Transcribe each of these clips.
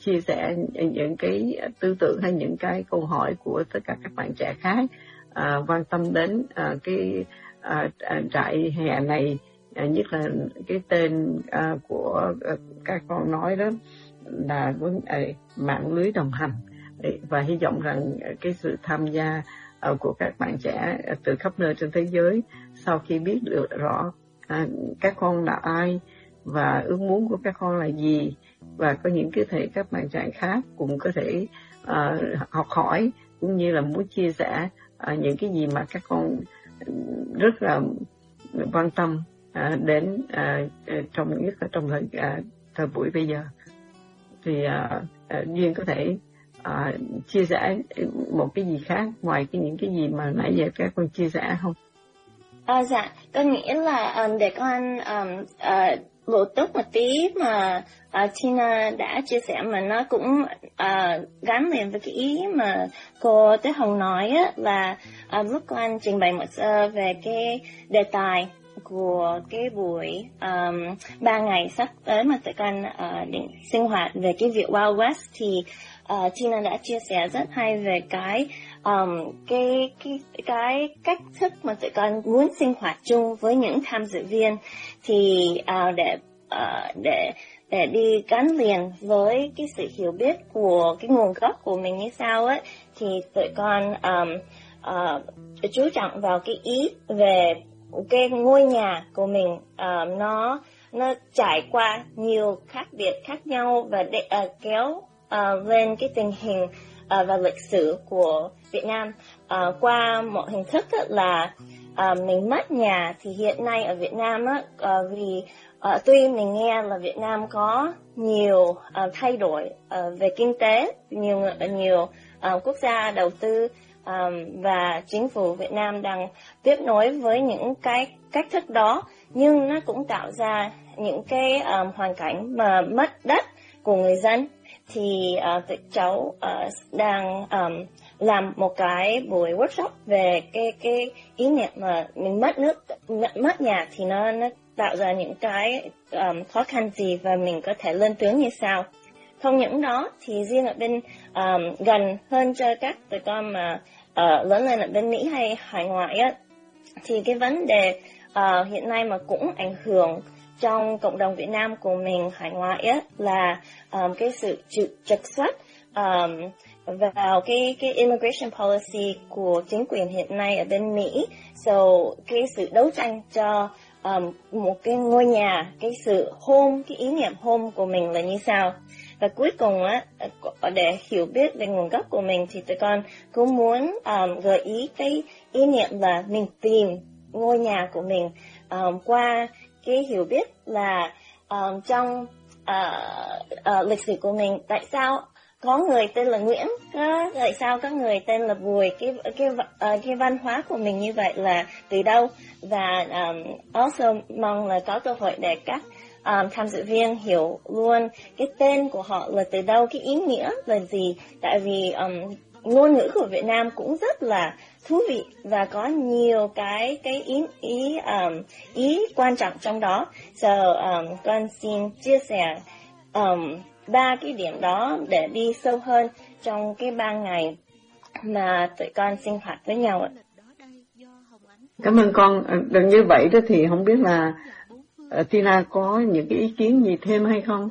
chia sẻ những cái tư tưởng hay những cái câu hỏi của tất cả các bạn trẻ khác quan tâm đến cái trại hè này, nhất là cái tên của các con nói đó là vấn đề mạng lưới đồng hành, và hy vọng rằng cái sự tham gia của các bạn trẻ từ khắp nơi trên thế giới, sau khi biết được rõ các con là ai và ước muốn của các con là gì, và có những cái thể các bạn trẻ khác cũng có thể học hỏi cũng như là muốn chia sẻ những cái gì mà các con rất là quan tâm đến nhất là trong thời buổi bây giờ. Thì Duyên có thể chia sẻ một cái gì khác ngoài những cái gì mà nãy giờ các con chia sẻ không? Dạ, con nghĩ là để con bổ túc một tí mà Tina đã chia sẻ, mà nó cũng gắn liền với cái ý mà cô Tuyết Hồng nói á, là lúc con trình bày một sơ về cái đề tài của cái buổi 3 ngày sắp tới mà tụi con định sinh hoạt về cái việc Wild West, thì Tina đã chia sẻ rất hay về cái cách thức mà tụi con muốn sinh hoạt chung với những tham dự viên, thì để đi gắn liền với cái sự hiểu biết của cái nguồn gốc của mình như sao ấy, thì tụi con chú trọng vào cái ý về cái ngôi nhà của mình, nó trải qua nhiều khác biệt khác nhau, và để kéo lên cái tình hình và lịch sử của Việt Nam qua một hình thức là mình mất nhà. Thì hiện nay ở Việt Nam á, vì tuy mình nghe là Việt Nam có nhiều thay đổi về kinh tế, nhiều quốc gia đầu tư, và chính phủ Việt Nam đang tiếp nối với những cái cách thức đó, nhưng nó cũng tạo ra những cái hoàn cảnh mà mất đất của người dân. Thì tụi cháu đang làm một cái buổi workshop về cái ý niệm mà mình mất nhà thì nó tạo ra những cái khó khăn gì và mình có thể lên tiếng như sao. Không những đó thì riêng ở bên gần hơn cho các tụi con mà lớn lên ở bên Mỹ hay hải ngoại á, thì cái vấn đề hiện nay mà cũng ảnh hưởng trong cộng đồng Việt Nam của mình hải ngoại á, là cái sự trục xuất vào cái immigration policy của chính quyền hiện nay ở bên Mỹ. Cái sự đấu tranh cho một cái ngôi nhà, cái sự home, cái ý niệm home của mình là như sao. Và cuối cùng á, để hiểu biết về nguồn gốc của mình thì tụi con cũng muốn gợi ý cái ý niệm là mình tìm ngôi nhà của mình qua cái hiểu biết là trong lịch sử của mình, tại sao có người tên là Nguyễn, tại sao có người tên là Bùi, cái văn hóa của mình như vậy là từ đâu. Và also mong là có cơ hội để các tham dự viên hiểu luôn cái tên của họ là từ đâu, cái ý nghĩa là gì. Tại vì ngôn ngữ của Việt Nam cũng rất là thú vị và có nhiều cái ý quan trọng trong đó. Con xin chia sẻ 3 cái điểm đó để đi sâu hơn trong cái 3 ngày mà tụi con sinh hoạt với nhau ạ. Cảm ơn con. Đừng như vậy đó thì không biết là Tina có những cái ý kiến gì thêm hay không?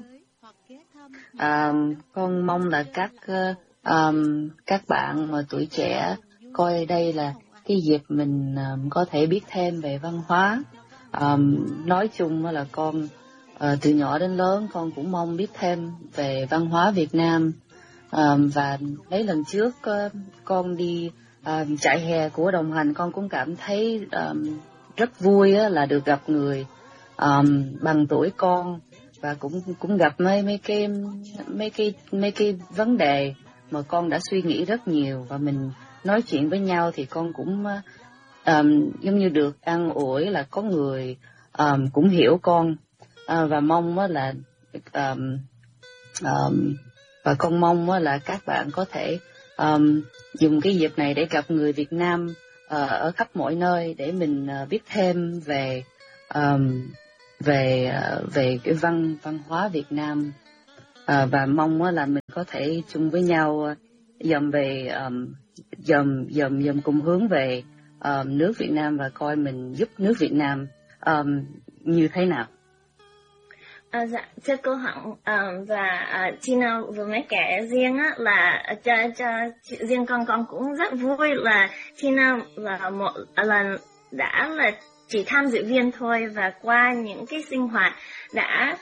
Con mong là các bạn mà tuổi trẻ coi đây là cái dịp mình có thể biết thêm về văn hóa. Nói chung là con từ nhỏ đến lớn con cũng mong biết thêm về văn hóa Việt Nam. Và mấy lần trước con đi trại hè của đồng hành, con cũng cảm thấy rất vui là được gặp người bằng tuổi con, và cũng gặp mấy cái vấn đề mà con đã suy nghĩ rất nhiều, và mình nói chuyện với nhau thì con cũng giống như được an ủi là có người cũng hiểu con, và mong là và con mong là các bạn có thể dùng cái dịp này để gặp người Việt Nam ở khắp mọi nơi, để mình biết thêm về cái văn hóa Việt Nam. và mong là mình có thể chung với nhau dòm cùng hướng về nước Việt Nam và coi mình giúp nước Việt Nam như thế nào. Dạ, thưa cô Hồng, và Tina vừa mới kể riêng á, là cho riêng con cũng rất vui là Tina là một lần đã là chỉ tham dự viên thôi, và qua những cái sinh hoạt đã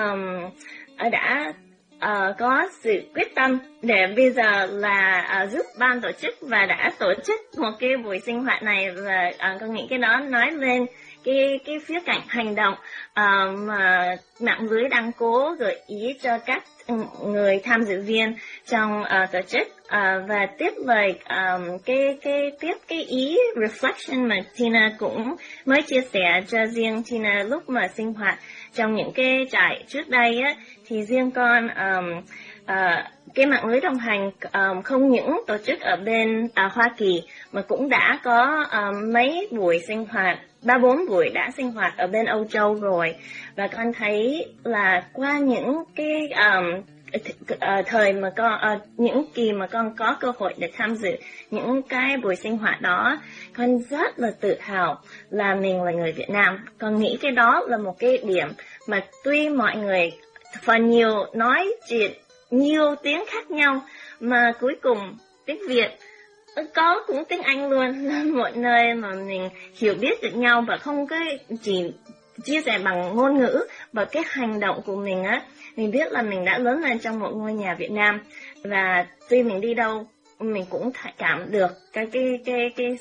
có sự quyết tâm để bây giờ là giúp ban tổ chức và đã tổ chức một cái buổi sinh hoạt này, và con nghĩ cái đó nói lên cái phía cạnh hành động mà mạng lưới đang cố gợi ý cho các người tham dự viên trong tổ chức, và tiếp lời cái ý reflection mà Tina cũng mới chia sẻ cho riêng Tina lúc mà sinh hoạt trong những cái trại trước đây á, thì riêng con cái mạng lưới đồng hành không những tổ chức ở bên Hoa Kỳ mà cũng đã có mấy buổi sinh hoạt, 3-4 buổi đã sinh hoạt ở bên Âu Châu rồi, và con thấy là qua những cái thời mà những kỳ mà con có cơ hội để tham dự những cái buổi sinh hoạt đó, con rất là tự hào là mình là người Việt Nam. Con nghĩ cái đó là một cái điểm mà tuy mọi người phần nhiều nói chuyện nhiều tiếng khác nhau, mà cuối cùng tiếng Việt có cũng tiếng Anh luôn, là một nơi mà mình hiểu biết được nhau và không có chỉ chia sẻ bằng ngôn ngữ, và cái hành động của mình á, mình biết là mình đã lớn lên trong một ngôi nhà Việt Nam, và tuy mình đi đâu mình cũng cảm được cái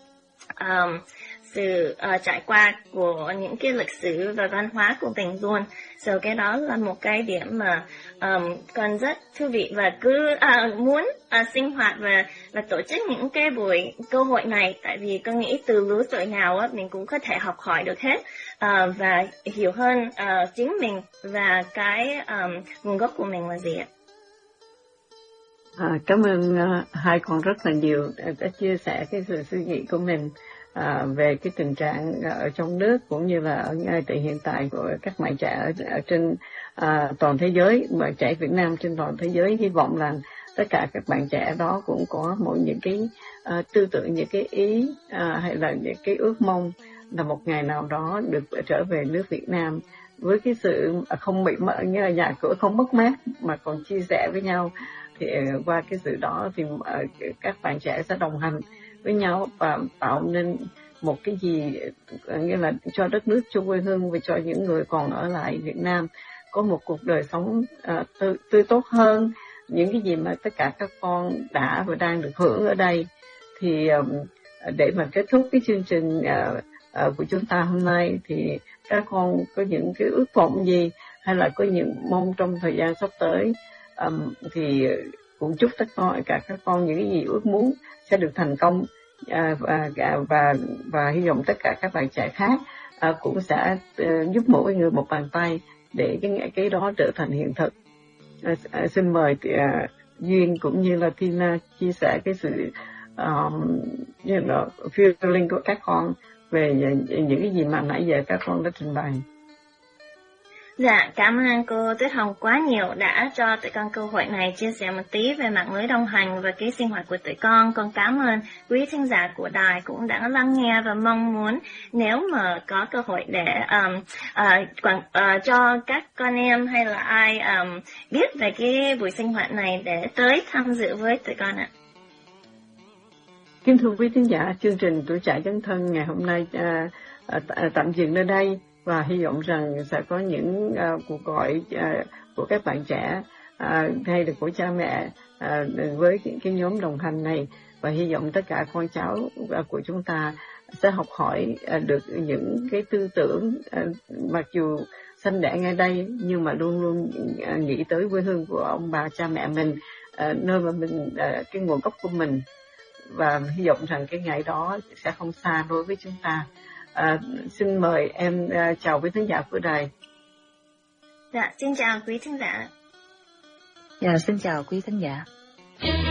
sự trải qua của những cái lịch sử và văn hóa của mình luôn. So cái đó là một cái điểm mà còn rất thú vị, và cứ muốn sinh hoạt và tổ chức những cái buổi cơ hội này, tại vì con nghĩ từ lứa tuổi nào á mình cũng có thể học hỏi được hết, và hiểu hơn chính mình và cái nguồn gốc của mình là gì ạ. Cảm ơn hai con rất là nhiều đã chia sẻ cái sự suy nghĩ của mình về cái tình trạng ở trong nước cũng như là ở ngay tại hiện tại của các bạn trẻ ở trên toàn thế giới, bạn trẻ Việt Nam trên toàn thế giới. Hy vọng là tất cả các bạn trẻ đó cũng có những cái tư tưởng, những cái ý hay là những cái ước mong là một ngày nào đó được trở về nước Việt Nam với cái sự không bị như là nhà cửa không mất mát mà còn chia sẻ với nhau. Thì qua cái sự đó thì các bạn trẻ sẽ đồng hành với nhau và tạo nên một cái gì nghĩa là cho đất nước, cho quê hương và cho những người còn ở lại Việt Nam có một cuộc đời sống tươi tốt hơn những cái gì mà tất cả các con đã và đang được hưởng ở đây. Thì để mà kết thúc cái chương trình của chúng ta hôm nay thì các con có những cái ước vọng gì hay là có những mong trong thời gian sắp tới, thì cũng chúc tất cả các con những cái gì ước muốn sẽ được thành công, và hy vọng tất cả các bạn trẻ khác cũng sẽ giúp mỗi người một bàn tay để cái đó trở thành hiện thực. Xin mời Duyên cũng như là Tina chia sẻ cái sự như là feeling của các con về những cái gì mà nãy giờ các con đã trình bày. Dạ, cảm ơn cô Tuyết Hồng quá nhiều đã cho tụi con cơ hội này chia sẻ một tí về mạng lưới đồng hành và cái sinh hoạt của tụi con. Con cảm ơn quý thính giả của đài cũng đã lắng nghe, và mong muốn nếu mà có cơ hội để cho các con em hay là ai biết về cái buổi sinh hoạt này để tới tham dự với tụi con ạ. Kính thưa quý thính giả, chương trình Tuổi Trẻ Dấn Thân ngày hôm nay tạm dừng nơi đây, và hy vọng rằng sẽ có những cuộc gọi của các bạn trẻ hay là của cha mẹ với cái nhóm đồng hành này, và hy vọng tất cả con cháu của chúng ta sẽ học hỏi được những cái tư tưởng mặc dù sanh đẻ ngay đây nhưng mà luôn luôn nghĩ tới quê hương của ông bà cha mẹ mình, nơi mà mình cái nguồn gốc của mình, và hy vọng rằng cái ngày đó sẽ không xa đối với chúng ta. Xin mời em chào quý thính giả của đài. Dạ, xin chào quý thính giả. Dạ, xin chào quý thính giả.